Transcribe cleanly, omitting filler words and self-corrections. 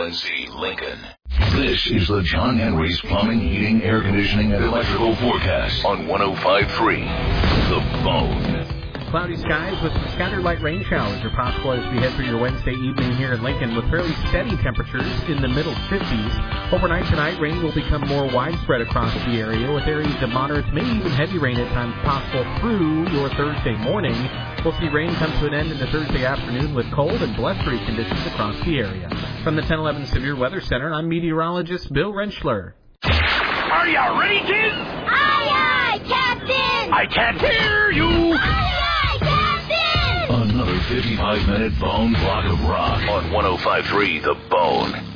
UNC Lincoln. This is the John Henry's Plumbing, Heating, Air Conditioning, and Electrical Forecast on 105.3 The Bone. Cloudy skies with some scattered light rain showers are possible as we head through your Wednesday evening here in Lincoln with fairly steady temperatures in the middle 50s. Overnight tonight, rain will become more widespread across the area with areas of moderate to maybe even heavy rain at times possible through your Thursday morning. We'll see rain come to an end in the Thursday afternoon with cold and blustery conditions across the area. From the 1011 Severe Weather Center, I'm meteorologist Bill Rentschler. Are you ready, kids? Aye, aye, Captain! I can't hear you! Another 55-minute Bone block of rock on 105.3 The Bone.